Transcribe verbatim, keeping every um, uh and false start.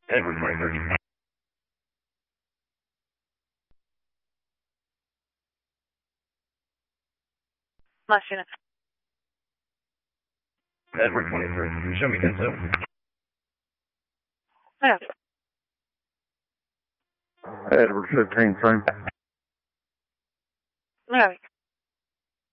Edward Машина. Edward show me that. Раз. Edward fifteen, same.